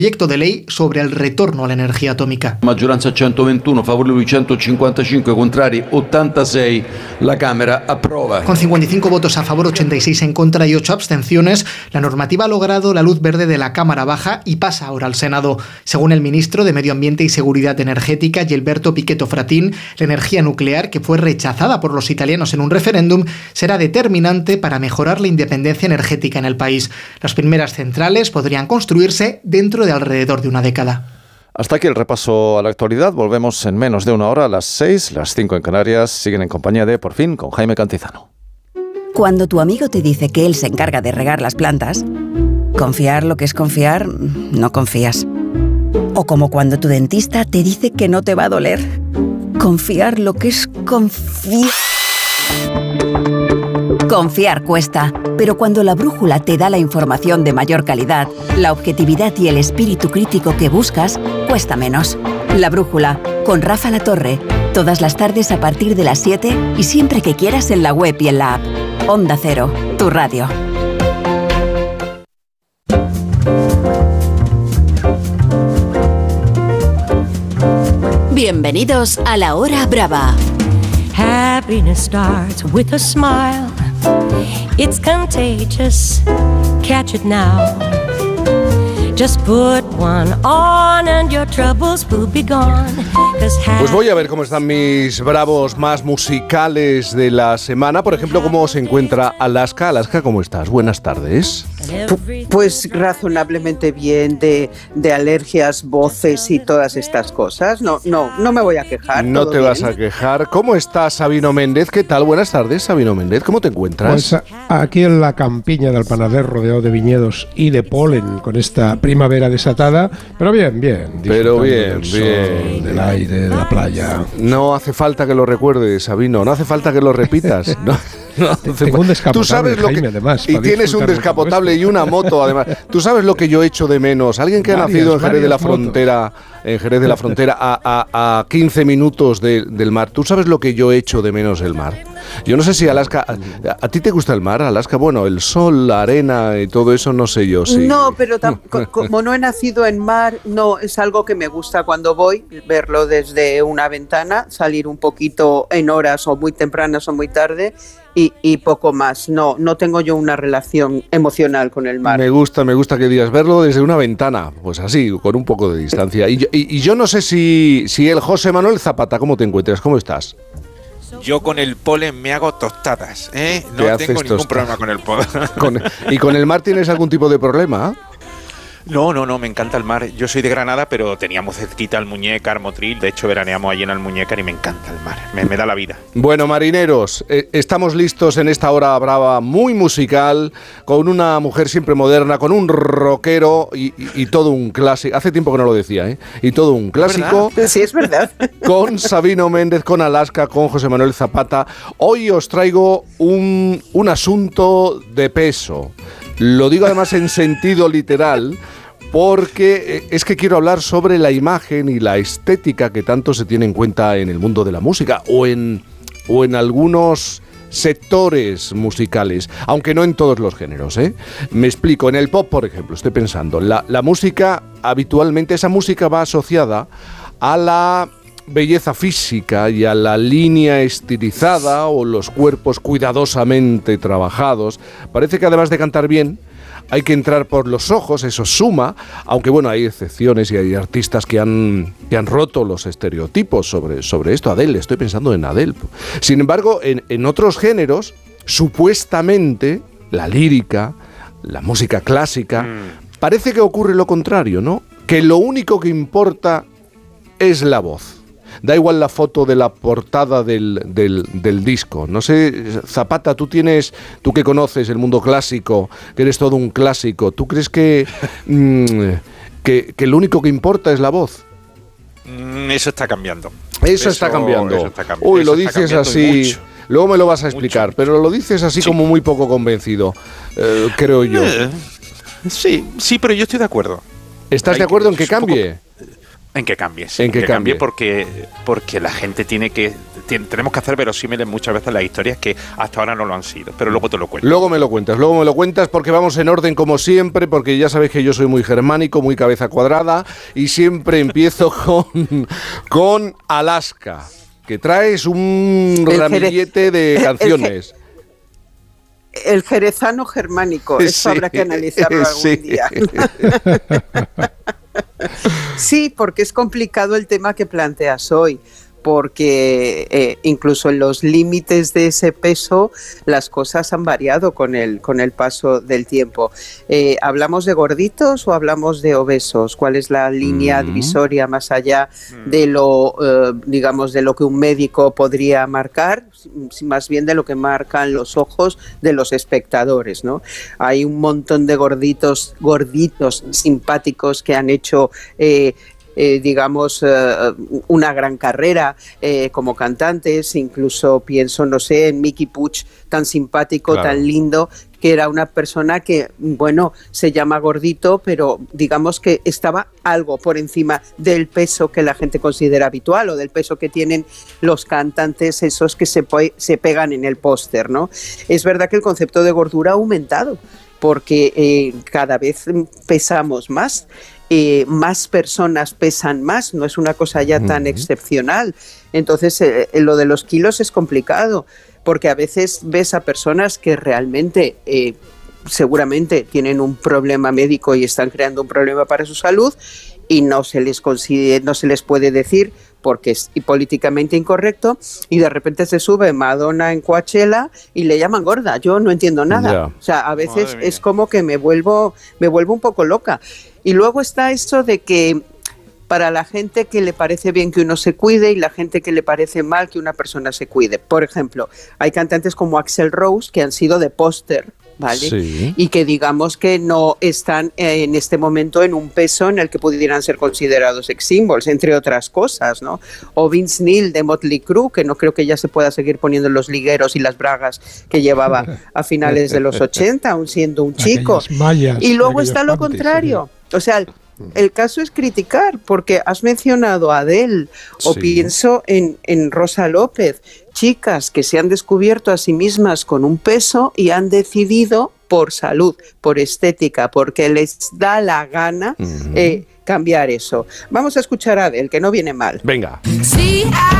proyecto de ley sobre el retorno a la energía atómica. Maggioranza 121, favorevoli 155, contrari 86. La Cámara aprueba. Con 55 votos a favor, 86 en contra y 8 abstenciones, la normativa ha logrado la luz verde de la Cámara Baja y pasa ahora al Senado. Según el ministro de Medio Ambiente y Seguridad Energética, Gilberto Pichetto Fratin, la energía nuclear, que fue rechazada por los italianos en un referéndum, será determinante para mejorar la independencia energética en el país. Las primeras centrales podrían construirse dentro de alrededor de una década. Hasta aquí el repaso a la actualidad. Volvemos en menos de una hora, a las 6, las 5 en Canarias. Siguen en compañía de Por Fin con Jaime Cantizano. Cuando tu amigo te dice que él se encarga de regar las plantas, confiar lo que es confiar, no confías. O como cuando tu dentista te dice que no te va a doler. Confiar lo que es confiar. Confiar cuesta, pero cuando la brújula te da la información de mayor calidad, la objetividad y el espíritu crítico que buscas, cuesta menos. La brújula, con Rafa La Torre, todas las tardes a partir de las 7 y siempre que quieras en la web y en la app. Onda Cero, tu radio. Bienvenidos a La Hora Brava. Happiness starts with a smile. It's contagious. Catch it now. Just put one on and your troubles will be gone. Pues voy a ver cómo están mis bravos más musicales de la semana. Por ejemplo, cómo se encuentra Alaska. Alaska, ¿cómo estás? Buenas tardes. Pues razonablemente bien, de alergias, voces y todas estas cosas. No me voy a quejar. No te vas a quejar. ¿Cómo está Sabino Méndez? ¿Qué tal? Buenas tardes, Sabino Méndez. ¿Cómo te encuentras? Pues aquí en la campiña del Penedès, rodeado de viñedos y de polen, con esta primavera desatada. Pero bien. Pero bien, del sol, del aire, de la playa. No hace falta que lo recuerdes, Sabino. No hace falta que lo repitas. No, tengo un descapotable, tú sabes lo Jaime, que, además. Y tienes un descapotable y una moto, además. Tú sabes lo que yo echo de menos. Alguien que ha nacido en Jerez de la Frontera, a 15 minutos del mar. ¿Tú sabes lo que yo echo de menos el mar? Yo no sé si Alaska... ¿A ti te gusta el mar, Alaska? Bueno, el sol, la arena y todo eso, no sé yo. Sí. No, pero como no he nacido en mar, no es algo que me gusta cuando voy, verlo desde una ventana, salir un poquito en horas o muy tempranas o muy tarde y poco más. No tengo yo una relación emocional con el mar. Me gusta que digas verlo desde una ventana, pues así, con un poco de distancia. Y yo no sé si el José Manuel Zapata, ¿cómo te encuentras? ¿Cómo estás? Yo con el polen me hago tostadas, ¿eh? No tengo ningún problema con el polen. ¿Y con el mar tienes algún tipo de problema? No, me encanta el mar. Yo soy de Granada, pero teníamos cerquita Almuñécar, Motril. De hecho, veraneamos allí en Almuñécar y me encanta el mar. Me da la vida. Bueno, marineros, estamos listos en esta hora brava muy musical, con una mujer siempre moderna, con un rockero y todo un clásico. Hace tiempo que no lo decía, ¿eh? Y todo un clásico. Sí, es verdad. Con Sabino Méndez, con Alaska, con José Manuel Zapata. Hoy os traigo un asunto de peso. Lo digo además en sentido literal, porque es que quiero hablar sobre la imagen y la estética que tanto se tiene en cuenta en el mundo de la música o en algunos sectores musicales, aunque no en todos los géneros, ¿eh? Me explico, en el pop, por ejemplo, estoy pensando, la música, habitualmente esa música va asociada a la belleza física y a la línea estilizada o los cuerpos cuidadosamente trabajados. Parece que además de cantar bien, hay que entrar por los ojos, eso suma, aunque bueno, hay excepciones y hay artistas que han roto los estereotipos sobre esto. Adele, estoy pensando en Adele. Sin embargo, en otros géneros, supuestamente, la lírica, la música clásica, parece que ocurre lo contrario, ¿no? Que lo único que importa es la voz. Da igual la foto de la portada del disco. No sé, Zapata, tú que conoces el mundo clásico, que eres todo un clásico, ¿tú crees que lo único que importa es la voz? Eso está cambiando. Eso está cambiando. Uy, lo dices así. Luego me lo vas a explicar, mucho. Pero lo dices así como muy poco convencido, creo yo. Sí, pero yo estoy de acuerdo. ¿Estás de acuerdo en que cambie? En que cambie, sí. En que cambie porque la gente tiene que tenemos que hacer verosímiles muchas veces las historias que hasta ahora no lo han sido, pero luego te lo cuento. Luego me lo cuentas porque vamos en orden como siempre, porque ya sabéis que yo soy muy germánico, muy cabeza cuadrada y siempre empiezo con Alaska, que traes un ramillete de canciones. El jerezano germánico, eso habrá que analizarlo algún día. Sí, porque es complicado el tema que planteas hoy, porque incluso en los límites de ese peso las cosas han variado con el paso del tiempo. ¿Hablamos de gorditos o hablamos de obesos? ¿Cuál es la línea divisoria más allá de lo, digamos, de lo que un médico podría marcar? Más bien de lo que marcan los ojos de los espectadores, ¿no? Hay un montón de gorditos simpáticos que han hecho digamos, una gran carrera como cantantes. Incluso pienso, no sé, en Mickey Puig, tan simpático, claro, tan lindo, que era una persona que, bueno, se llama gordito, pero digamos que estaba algo por encima del peso que la gente considera habitual o del peso que tienen los cantantes esos que se pegan en el póster, ¿no? Es verdad que el concepto de gordura ha aumentado porque cada vez pesamos más. Más personas pesan más, no es una cosa ya tan excepcional. Entonces, lo de los kilos es complicado, porque a veces ves a personas que realmente seguramente tienen un problema médico y están creando un problema para su salud y no se les puede decir porque es políticamente incorrecto, y de repente se sube Madonna en Coachella y le llaman gorda. Yo no entiendo nada. Yeah. O sea, a veces es como que me vuelvo un poco loca. Y luego está esto de que para la gente que le parece bien que uno se cuide y la gente que le parece mal que una persona se cuide. Por ejemplo, hay cantantes como Axl Rose que han sido de póster, ¿vale? Sí. Y que digamos que no están en este momento en un peso en el que pudieran ser considerados sex symbols, entre otras cosas, ¿no? O Vince Neil de Motley Crue, que no creo que ya se pueda seguir poniendo los ligueros y las bragas que llevaba a finales de los 80, aún siendo un chico. Mallas, y luego está lo contrario. Sí. O sea, el caso es criticar, porque has mencionado a Adele, o pienso en Rosa López, chicas que se han descubierto a sí mismas con un peso y han decidido por salud, por estética, porque les da la gana cambiar eso. Vamos a escuchar a Adele, que no viene mal. Venga.